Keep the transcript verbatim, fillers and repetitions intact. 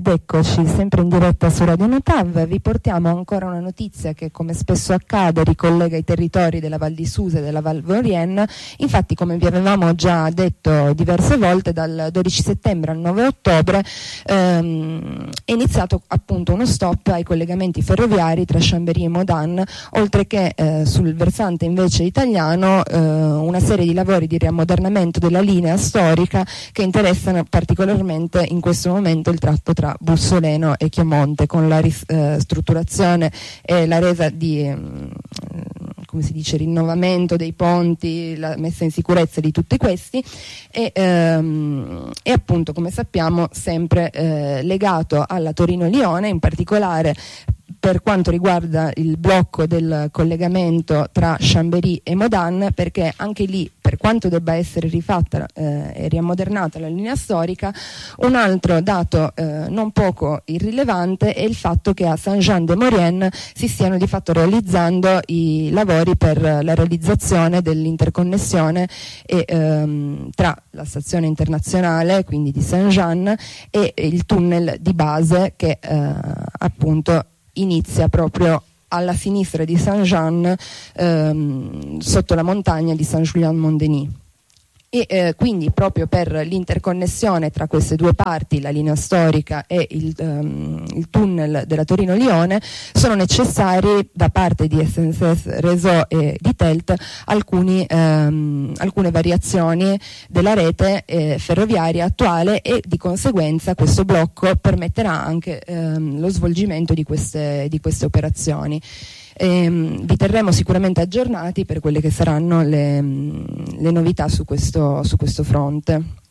Ed eccoci sempre in diretta su Radio Notav. Vi portiamo ancora una notizia che, come spesso accade, ricollega i territori della Val di Susa e della Val Vorienne. Infatti, come vi avevamo già detto diverse volte, dal dodici settembre al nove ottobre ehm, è iniziato appunto uno stop ai collegamenti ferroviari tra Chambéry e Modane, oltre che eh, sul versante invece italiano eh, una serie di lavori di riammodernamento della linea storica che interessano particolarmente in questo momento il tratto tra Bussoleno e Chiomonte, con la ristrutturazione e la resa di mh, come si dice, rinnovamento dei ponti, la messa in sicurezza di tutti questi e, ehm, e appunto, come sappiamo, sempre eh, legato alla Torino-Lione, in particolare per quanto riguarda il blocco del collegamento tra Chambéry e Modane, perché anche lì, per quanto debba essere rifatta eh, e riammodernata la linea storica, un altro dato eh, non poco irrilevante è il fatto che a Saint-Jean-de-Maurienne si stiano di fatto realizzando i lavori per la realizzazione dell'interconnessione e, ehm, tra la stazione internazionale, quindi di Saint-Jean, e il tunnel di base che eh, appunto inizia proprio alla sinistra di Saint-Jean, ehm, sotto la montagna di Saint-Julien-Mont-Denis. E eh, quindi proprio per l'interconnessione tra queste due parti, la linea storica e il, um, il tunnel della Torino-Lione, sono necessari da parte di S N C F Réseau e di Telt alcuni, um, alcune variazioni della rete eh, ferroviaria attuale, e di conseguenza questo blocco permetterà anche um, lo svolgimento di queste, di queste operazioni. E, um, vi terremo sicuramente aggiornati per quelle che saranno le, um, le novità su questo, su questo fronte.